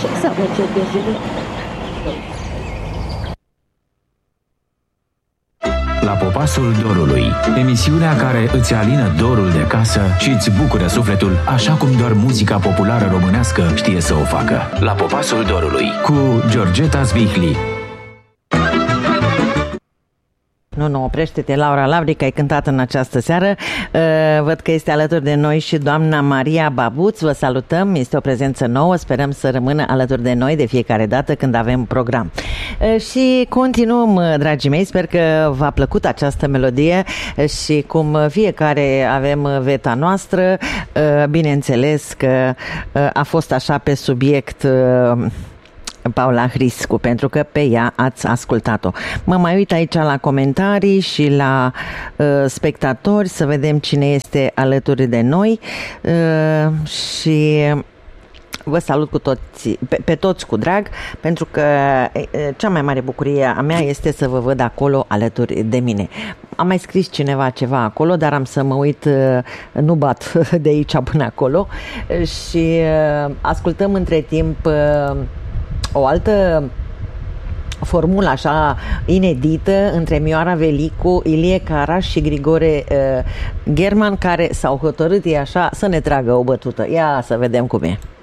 să vă cetățenii. La Popasul Dorului, emisiunea care îți alină dorul de casă și îți bucură sufletul, așa cum doar muzica populară românească știe să o facă. La Popasul Dorului, cu Georgeta Zvihli. Nu, oprește-te, Laura Lavric, ai cântat în această seară. Văd că este alături de noi și doamna Maria Babuț. Vă salutăm, este o prezență nouă, sperăm să rămână alături de noi de fiecare dată când avem program. Și continuăm, dragii mei, sper că v-a plăcut această melodie și cum fiecare avem veta noastră, bineînțeles că a fost așa pe subiect Paula Hriscu, pentru că pe ea ați ascultat-o. Mă mai uit aici la comentarii și la spectatori să vedem cine este alături de noi și vă salut cu toți, pe toți cu drag, pentru că cea mai mare bucurie a mea este să vă văd acolo alături de mine. Am mai scris cineva ceva acolo, dar am să mă uit, nu bat de aici până acolo și ascultăm între timp o altă formulă așa inedită între Mioara Velicu, Ilie Caraș și Grigore German, care s-au hotărât ei așa să ne tragă o bătută. Ia să vedem cum e.